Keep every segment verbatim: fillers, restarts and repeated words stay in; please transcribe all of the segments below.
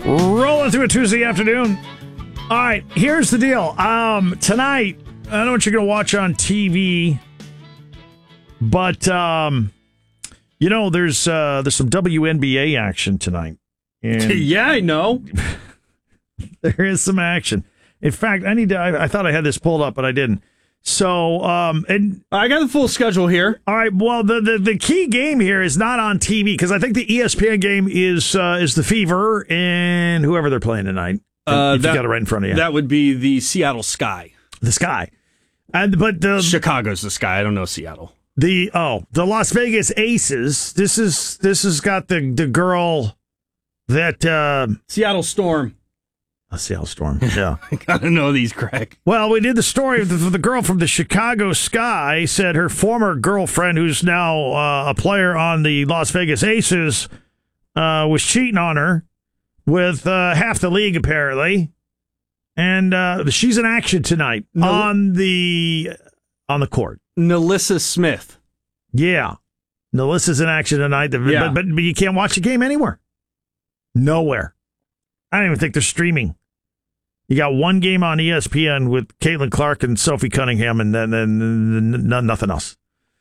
Rolling through a Tuesday afternoon. All right, here's the deal. Um, tonight, I don't know what you're going to watch on T V, but um, you know, there's uh, there's some W N B A action tonight. And yeah, I know. There is some action. In fact, I need to. I, I thought I had this pulled up, but I didn't. So, um, and I got the full schedule here. All right. Well, the the, the key game here is not on T V because I think the E S P N game is uh, is the Fever and whoever they're playing tonight. Uh, if that, you got it right in front of you. That would be the Seattle Sky. The Sky. And but the Chicago's the Sky. I don't know Seattle. The oh the Las Vegas Aces. This is this has got the the girl that uh, Seattle Storm. A Seattle Storm. Yeah. I gotta know these, Craig. Well, we did the story of the, the girl from the Chicago Sky said her former girlfriend, who's now uh, a player on the Las Vegas Aces, uh, was cheating on her with uh, half the league, apparently. And uh, she's in action tonight no. on the on the court. Nalissa Smith. Yeah. Nalissa's in action tonight, yeah. but, but, but you can't watch the game anywhere. Nowhere. I don't even think they're streaming. You got one game on E S P N with Caitlin Clark and Sophie Cunningham, and then, then nothing else.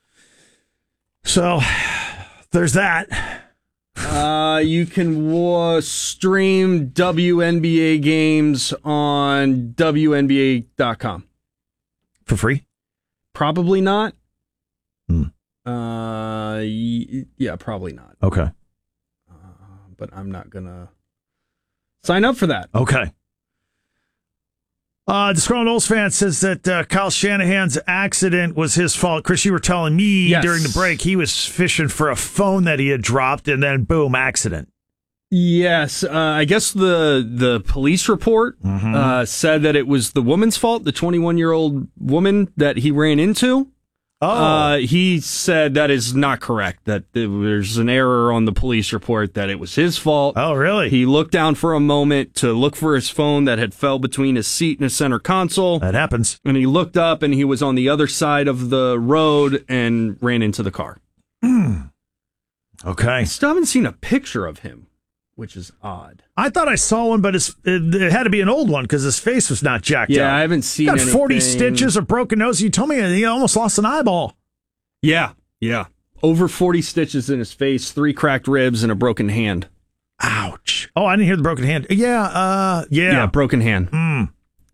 So there's that. Uh, you can wa- stream W N B A games on W N B A dot com. For free? Probably not. Hmm. Uh, y- yeah, probably not. Okay. Uh, but I'm not going to sign up for that. Okay. Uh, the Scroll Knowles fan says that uh, Kyle Shanahan's accident was his fault. Chris, you were telling me yes. during the break he was fishing for a phone that he had dropped, and then boom, accident. Yes, uh, I guess the the police report mm-hmm. uh, said that it was the woman's fault, the twenty-one-year-old woman that he ran into. Oh. Uh, he said that is not correct, that there's an error on the police report, that it was his fault. Oh, really? He looked down for a moment to look for his phone that had fell between his seat and his center console. That happens. And he looked up, and he was on the other side of the road and ran into the car. Mm. Okay. I still haven't seen a picture of him, which is odd. I thought I saw one, but it's, it, it had to be an old one because his face was not jacked yeah, up. Yeah, I haven't seen Got anything. forty stitches, a broken nose. You told me he almost lost an eyeball. Yeah, yeah. Over forty stitches in his face, three cracked ribs, and a broken hand. Ouch. Oh, I didn't hear the broken hand. Yeah, uh, yeah. Yeah, broken hand. Mm.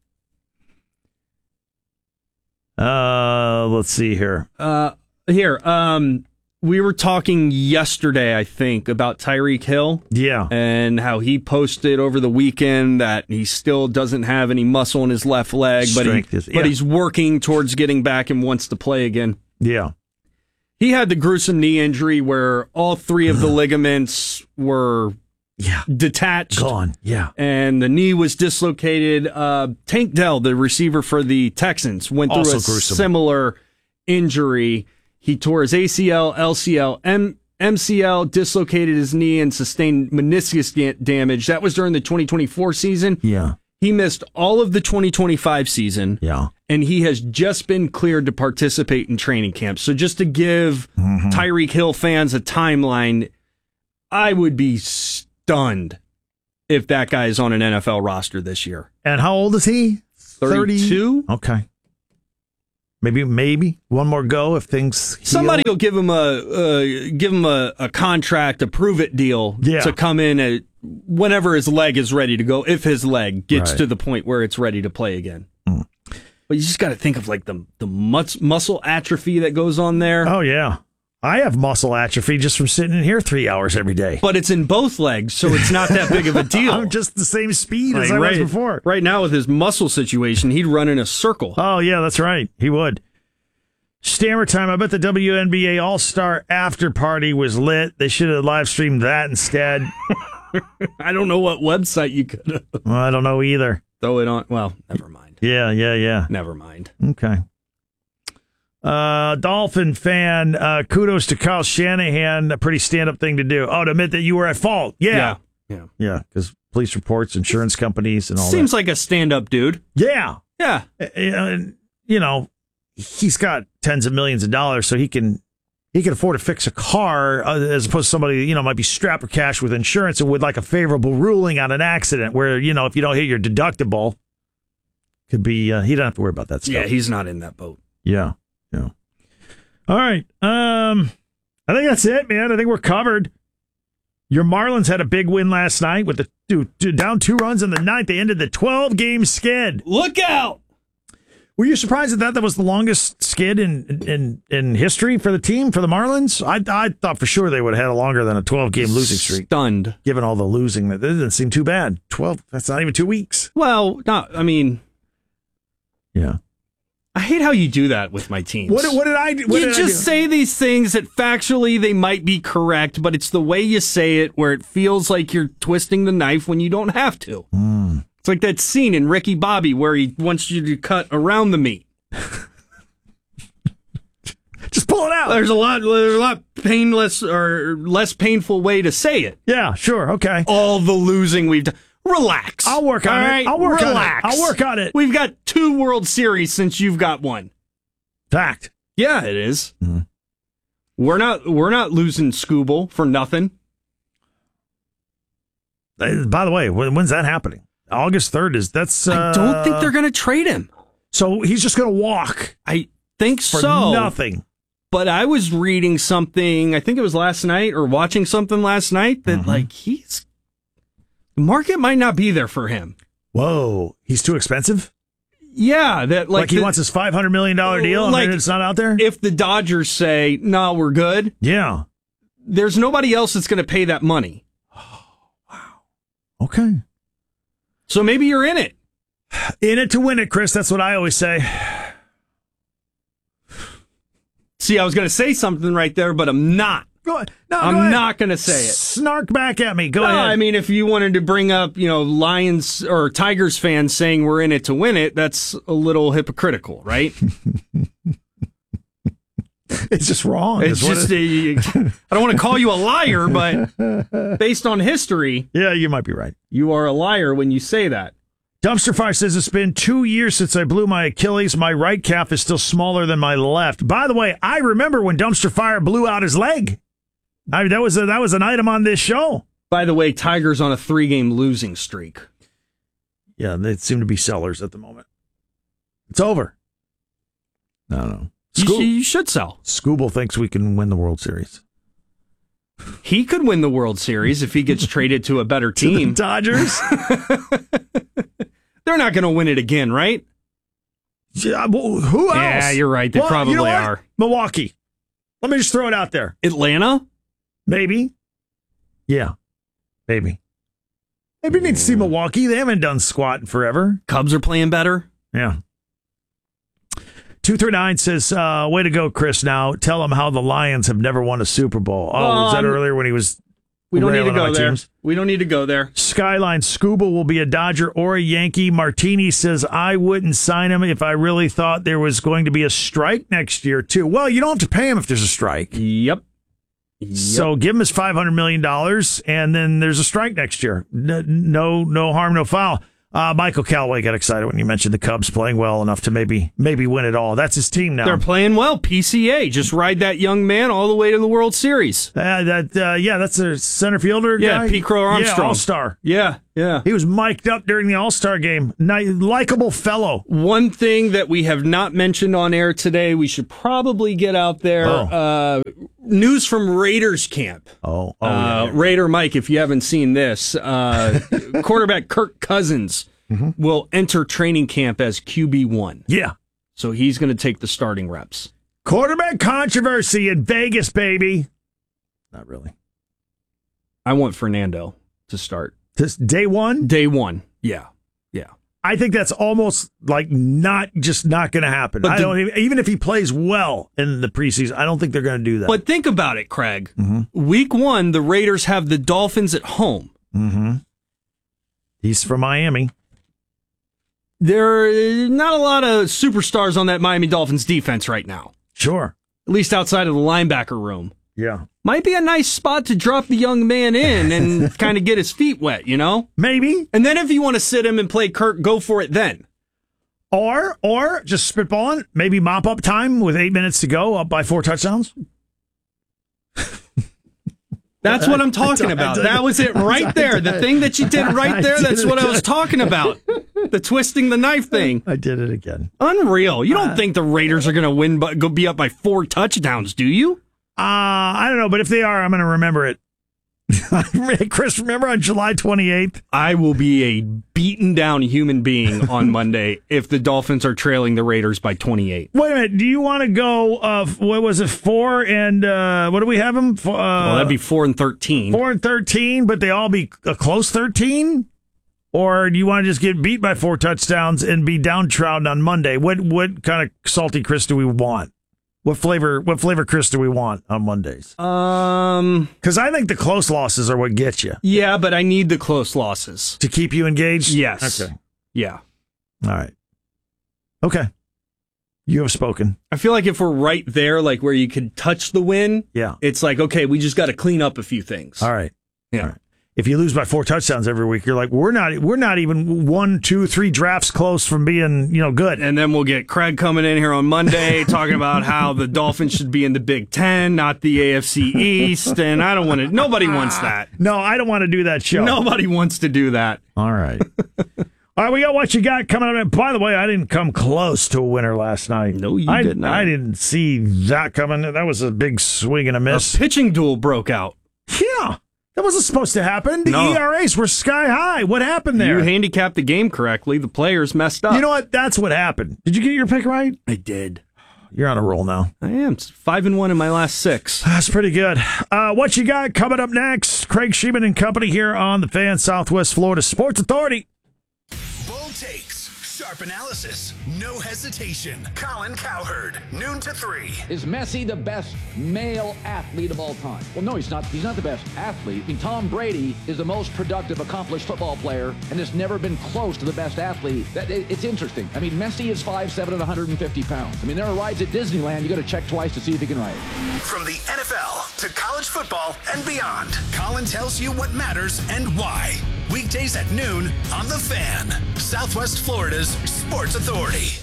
Uh, let's see here. Uh, here, um... we were talking yesterday, I think, about Tyreek Hill. Yeah. And how he posted over the weekend that he still doesn't have any muscle in his left leg, but, he, is, yeah. but he's working towards getting back and wants to play again. Yeah. He had the gruesome knee injury where all three of the ligaments were yeah. detached. Gone. Yeah. And the knee was dislocated. Uh, Tank Dell, the receiver for the Texans, went through also a gruesome. similar injury. He tore his A C L, L C L, M- MCL, dislocated his knee, and sustained meniscus ga- damage. That was during the twenty twenty-four season. Yeah. He missed all of the twenty twenty-five season. Yeah. And he has just been cleared to participate in training camp. So just to give mm-hmm. Tyreek Hill fans a timeline, I would be stunned if that guy is on an N F L roster this year. And how old is he? thirty-two? Okay. Maybe, maybe one more go if things heal. Somebody will give him a uh, give him a, a contract, a prove it deal yeah. to come in at whenever his leg is ready to go. If his leg gets right. to the point where it's ready to play again, mm. but you just got to think of like the the mus- muscle atrophy that goes on there. Oh yeah, I have muscle atrophy just from sitting in here three hours every day. But it's in both legs, so it's not that big of a deal. I'm just the same speed like, as I right, was before. Right now with his muscle situation, he'd run in a circle. Oh yeah, that's right. He would. Stammer time. I bet the W N B A All-Star After Party was lit. They should have live streamed that instead. I don't know what website you could have. Well, I don't know either. Throw it on. Well, never mind. Yeah, yeah, yeah. Never mind. Okay. Uh, Dolphin fan, uh, kudos to Kyle Shanahan. A pretty stand-up thing to do. Oh, to admit that you were at fault. Yeah. Yeah. Yeah, because police reports, insurance companies, and all Seems that. like a stand-up dude. Yeah. Yeah. Uh, you know, he's got tens of millions of dollars, so he can he can afford to fix a car uh, as opposed to somebody, you know, might be strapped for cash with insurance and with like a favorable ruling on an accident where, you know, if you don't hit your deductible, could be, uh, he doesn't have to worry about that stuff. Yeah, he's not in that boat. Yeah. Yeah. All right. Um, I think that's it, man. I think we're covered. Your Marlins had a big win last night with the dude, down two runs in the ninth. They ended the twelve-game skid. Look out! Were you surprised at that? That was the longest skid in in in history for the team, for the Marlins? I I thought for sure they would have had a longer than a twelve-game losing streak. Stunned. Given all the losing, that doesn't seem too bad. twelve, that's not even two weeks. Well, not, I mean... Yeah. I hate how you do that with my teams. What, what did I do? What you did just I do? say these things that factually they might be correct, but it's the way you say it where it feels like you're twisting the knife when you don't have to. Mm. It's like that scene in Ricky Bobby where he wants you to cut around the meat. Just pull it out. There's a lot, there's a lot painless or less painful way to say it. Yeah, sure, okay. All the losing we've done. Relax. I'll work on All it. right? I'll work Relax. on it. I'll work on it. We've got two World Series since you've got one. Fact. Yeah, it is. Mm-hmm. We're not we're not losing Scooble for nothing. By the way, when, when's that happening? August third is that's. Uh, I don't think they're going to trade him. So he's just going to walk. I think for so. Nothing. But I was reading something. I think it was last night or watching something last night that mm-hmm. like he's the market might not be there for him. Whoa, he's too expensive. Yeah, that like, like he the, wants his five hundred million dollar deal. Like, and it's not out there. If the Dodgers say no, we're good. Yeah, there's nobody else that's going to pay that money. Oh, wow. Okay. So maybe you're in it. In it to win it, Chris. That's what I always say. See, I was going to say something right there, but I'm not. Go ahead. No, I'm go ahead. not going to say it. Snark back at me. Go no, ahead. I mean, if you wanted to bring up, you know, Lions or Tigers fans saying we're in it to win it, that's a little hypocritical, right? It's just wrong. It's just, a, I don't want to call you a liar, but based on history. Yeah, you might be right. You are a liar when you say that. Dumpster Fire says it's been two years since I blew my Achilles. My right calf is still smaller than my left. By the way, I remember when Dumpster Fire blew out his leg. I, that was a, that was an item on this show. By the way, Tigers on a three-game losing streak. Yeah, they seem to be sellers at the moment. It's over. I don't know. You, Scoo- sh- you should sell. Scooble thinks we can win the World Series. He could win the World Series if he gets traded to a better team. To the Dodgers? They're not going to win it again, right? Yeah, well, who else? Yeah, you're right. They well, probably you know are. Milwaukee. Let me just throw it out there. Atlanta? Maybe. Yeah. Maybe. Maybe we need to see Milwaukee. They haven't done squat in forever. Cubs are playing better. Yeah. two three nine says, uh, way to go, Chris. Now tell him how the Lions have never won a Super Bowl. Oh, um, was that earlier when he was... We don't need to go there. Teams? We don't need to go there. Skyline Scuba will be a Dodger or a Yankee. Martini says, I wouldn't sign him if I really thought there was going to be a strike next year, too. Well, you don't have to pay him if there's a strike. Yep. Yep. So give him his five hundred million dollars, and then there's a strike next year. No, no, no harm, no foul. Uh, Michael Callaway got excited when you mentioned the Cubs playing well enough to maybe maybe win it all. That's his team now. They're playing well. P C A. Just ride that young man all the way to the World Series. Uh, that uh, yeah, that's a center fielder yeah, guy. Pete Crow Armstrong. Yeah, all-star. Yeah, yeah. He was mic'd up during the All-Star game. Nice, likable fellow. One thing that we have not mentioned on air today, we should probably get out there. Oh. Uh, news from Raiders camp. Oh, oh uh, yeah, yeah. Raider Mike, if you haven't seen this, uh, quarterback Kirk Cousins mm-hmm. will enter training camp as Q B one. Yeah. So he's going to take the starting reps. Quarterback controversy in Vegas, baby. Not really. I want Fernando to start. This day one? Day one. Yeah. Yeah. I think that's almost like not just not going to happen. But I the, don't even, even if he plays well in the preseason, I don't think they're going to do that. But think about it, Craig. Mm-hmm. Week one, the Raiders have the Dolphins at home. Mm-hmm. He's from Miami. There are not a lot of superstars on that Miami Dolphins defense right now. Sure. At least outside of the linebacker room. Yeah. Might be a nice spot to drop the young man in and kind of get his feet wet, you know? Maybe. And then if you want to sit him and play Kirk, go for it then. Or, or just spitballing, maybe mop up time with eight minutes to go, up by four touchdowns. That's what I'm talking about. That was it right there. The thing that you did right there, that's what I was talking about. The twisting the knife thing. I did it again. Unreal. You don't think the Raiders are going to win, but go be up by four touchdowns, do you? Uh, I don't know, but if they are, I'm going to remember it. Chris, remember on July twenty-eighth? I will be a beaten down human being on Monday if the Dolphins are trailing the Raiders by twenty-eight. Wait a minute. Do you want to go, uh, what was it, four and, uh, what do we have them? Uh, well, that'd be four and thirteen. Four and thirteen, but they all be a close thirteen? Or do you want to just get beat by four touchdowns and be downtrodden on Monday? What what kind of salty Chris do we want? What flavor what flavor Chris do we want on Mondays? Um, Because I think the close losses are what get you. Yeah, but I need the close losses. To keep you engaged? Yes. Okay. Yeah. All right. Okay. You have spoken. I feel like if we're right there, like where you could touch the win, yeah, it's like, okay, we just got to clean up a few things. All right. Yeah. All right. If you lose by four touchdowns every week, you're like, we're not we're not even one, two, three drafts close from being, you know, good. And then we'll get Craig coming in here on Monday talking about how the Dolphins should be in the Big Ten, not the A F C East. And I don't want to, nobody wants that. No, I don't want to do that show. Nobody wants to do that. All right. All right, we got what you got coming up. By the way, I didn't come close to a winner last night. No, you I, did not. I didn't see that coming. That was a big swing and a miss. A pitching duel broke out. Yeah. That wasn't supposed to happen. The no. E R As were sky high. What happened there? You handicapped the game correctly. The players messed up. You know what? That's what happened. Did you get your pick right? I did. You're on a roll now. I am. It's five and one in my last six. That's pretty good. Uh, what you got coming up next? Craig Sheeman and company here on the Fan Southwest Florida Sports Authority. Bold takes, sharp analysis, no hesitation. Colin Cowherd, noon to three. Is Messi the best male athlete of all time? Well, no, he's not. He's not the best athlete. I mean, Tom Brady is the most productive, accomplished football player, and has never been close to the best athlete. That it, it's interesting. I mean, Messi is five seven and one hundred fifty pounds. I mean, there are rides at Disneyland you got to check twice to see if he can ride. From the N F L to college football and beyond, Colin tells you what matters and why. Weekdays at noon on The Fan, Southwest Florida's Sports Authority.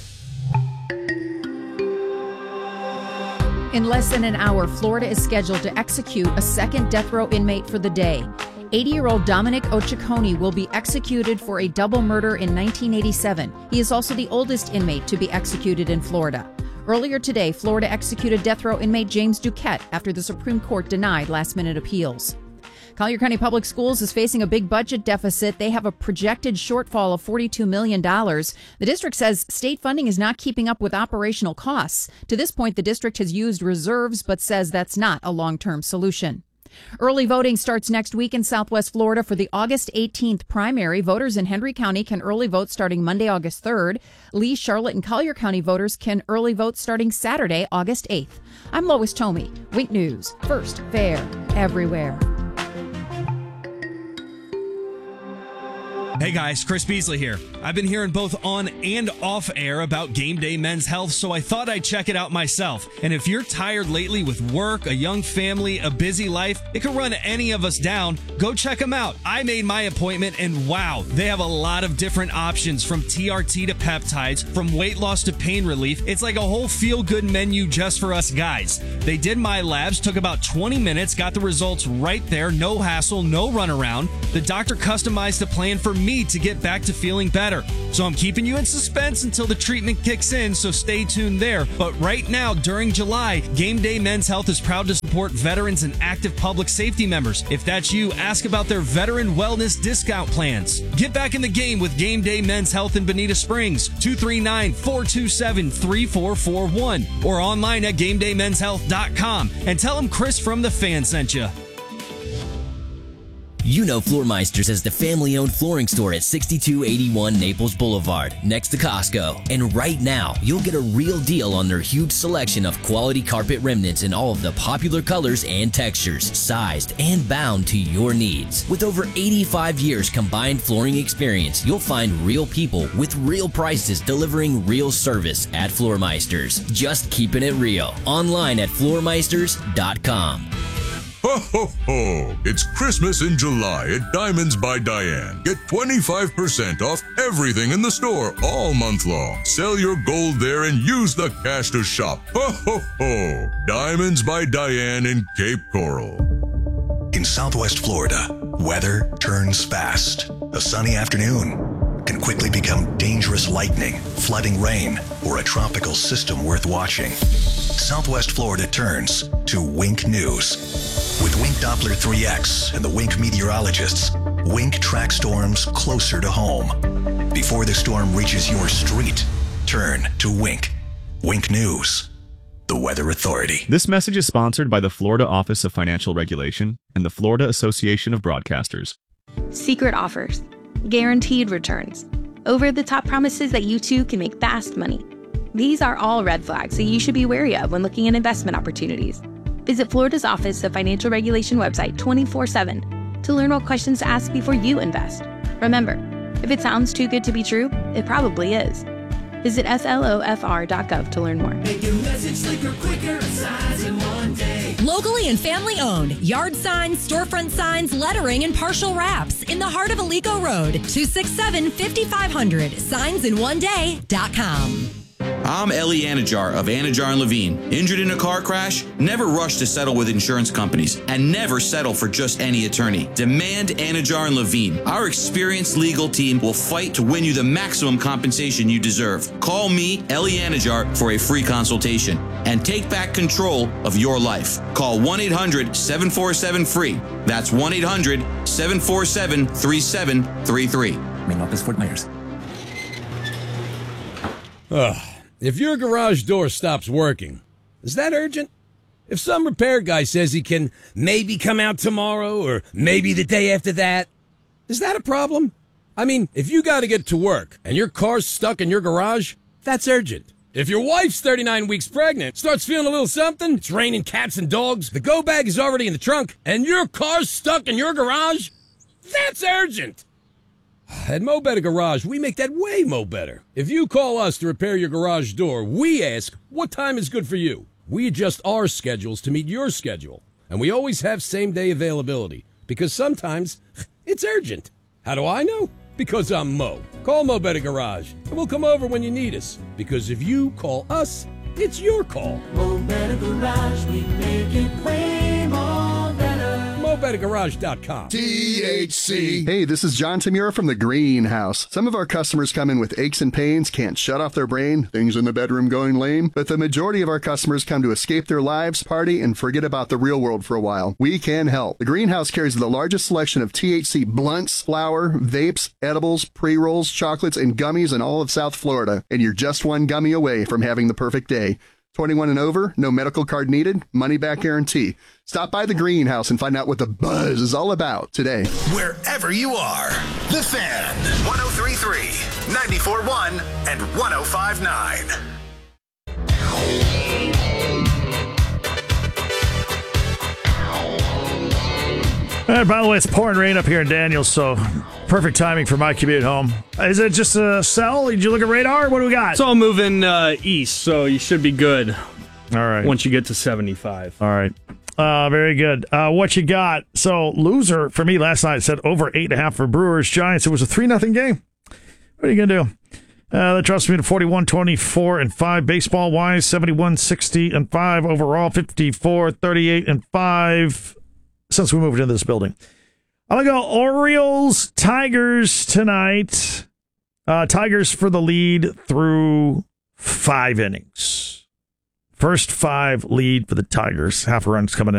In less than an hour, Florida is scheduled to execute a second death row inmate for the day. eighty-year-old Dominic Ochaconi will be executed for a double murder in nineteen eighty-seven. He is also the oldest inmate to be executed in Florida. Earlier today, Florida executed death row inmate James Duquette after the Supreme Court denied last-minute appeals. Collier County Public Schools is facing a big budget deficit. They have a projected shortfall of forty-two million dollars. The district says state funding is not keeping up with operational costs. To this point, the district has used reserves, but says that's not a long-term solution. Early voting starts next week in Southwest Florida for the August eighteenth primary. Voters in Henry County can early vote starting Monday, August third. Lee, Charlotte, and Collier County voters can early vote starting Saturday, August eighth. I'm Lois Tomey. Wink News. First, fair, everywhere. Hey guys, Chris Beasley here. I've been hearing both on and off air about Game Day Men's Health, so I thought I'd check it out myself. And if you're tired lately with work, a young family, a busy life, it can run any of us down. Go check them out. I made my appointment and wow, they have a lot of different options from T R T to peptides, from weight loss to pain relief. It's like a whole feel-good menu just for us guys. They did my labs, took about twenty minutes, got the results right there, no hassle, no runaround. The doctor customized a plan for me to get back to feeling better. So I'm keeping you in suspense until the treatment kicks in, so stay tuned there. But right now, during July, Game Day Men's Health is proud to support veterans and active public safety members. If that's you, ask about their veteran wellness discount plans. Get back in the game with Game Day Men's Health in Bonita Springs, two three nine, four two seven, three four four one, or online at game day men's health dot com, and tell them Chris from The Fan sent you. You know Floormeisters as the family-owned flooring store at sixty-two eighty-one Naples Boulevard, next to Costco. And right now, you'll get a real deal on their huge selection of quality carpet remnants in all of the popular colors and textures, sized and bound to your needs. With over eighty-five years combined flooring experience, you'll find real people with real prices delivering real service at Floormeisters. Just keeping it real. Online at floormeisters dot com. Ho, ho, ho! It's Christmas in July at Diamonds by Diane. Get twenty-five percent off everything in the store all month long. Sell your gold there and use the cash to shop. Ho, ho, ho! Diamonds by Diane in Cape Coral. In Southwest Florida, weather turns fast. A sunny afternoon can quickly become dangerous lightning, flooding rain, or a tropical system worth watching. Southwest Florida turns to Wink News. With Wink Doppler three X and the Wink meteorologists, Wink tracks storms closer to home. Before the storm reaches your street, turn to Wink. Wink News, the Weather Authority. This message is sponsored by the Florida Office of Financial Regulation and the Florida Association of Broadcasters. Secret offers, guaranteed returns, over-the-top promises that you too can make fast money. These are all red flags that you should be wary of when looking at investment opportunities. Visit Florida's Office of Financial Regulation website twenty-four seven to learn what questions to ask before you invest. Remember, if it sounds too good to be true, it probably is. Visit S L O F R dot gov to learn more. Make your message slicker, quicker, signs in one day. Locally and family owned. Yard signs, storefront signs, lettering, and partial wraps in the heart of Alico Road. two six seven, five five zero zero. signs in one day dot com. I'm Ellie Anajar of Anajar and Levine. Injured in a car crash? Never rush to settle with insurance companies and never settle for just any attorney. Demand Anajar and Levine. Our experienced legal team will fight to win you the maximum compensation you deserve. Call me, Ellie Anajar, for a free consultation and take back control of your life. Call one eight hundred, seven four seven, F R E E. That's one eight hundred, seven four seven, three seven three three. Main office, Fort Myers. Ugh. If your garage door stops working, is that urgent? If some repair guy says he can maybe come out tomorrow or maybe the day after that, is that a problem? I mean, if you got to get to work and your car's stuck in your garage, that's urgent. If your wife's thirty-nine weeks pregnant, starts feeling a little something, it's raining cats and dogs, the go bag is already in the trunk, and your car's stuck in your garage, that's urgent. At Mo Better Garage, we make that way mo better. If you call us to repair your garage door, we ask, what time is good for you? We adjust our schedules to meet your schedule. And we always have same-day availability, because sometimes it's urgent. How do I know? Because I'm Mo. Call Mo Better Garage, and we'll come over when you need us. Because if you call us, it's your call. Mo Better Garage, we make it way more better. Mo Better Garage dot com. T H C. Hey, this is John Tamura from the Greenhouse. Some of our customers come in with aches and pains, can't shut off their brain, things in the bedroom going lame, but the majority of our customers come to escape their lives, party, and forget about the real world for a while. We can help. The Greenhouse carries the largest selection of T H C blunts, flour, vapes, edibles, pre-rolls, chocolates, and gummies in all of South Florida, and you're just one gummy away from having the perfect day. twenty-one and over, no medical card needed, money-back guarantee. Stop by the Greenhouse and find out what the buzz is all about today. Wherever you are, The Fan, one oh three point three, ninety-four point one, and one oh five point nine. And by the way, it's pouring rain up here in Daniels, so perfect timing for my commute home. Is it just a sell? Did you look at radar? What do we got? It's all moving uh, east, so you should be good. All right. Once you get to seventy-five. All right. Uh, very good. Uh, what you got? So, loser for me last night said over eight and a half for Brewers Giants. It was a three nothing game. What are you going to do? Uh, that drops me to forty-one, twenty-four, and five. Baseball wise, seventy-one, sixty, and five. Overall, fifty-four, thirty-eight, and five. Since we moved into this building, I'm going to go Orioles, Tigers tonight. Uh, Tigers for the lead through five innings. First five lead for the Tigers. Half a run's coming in.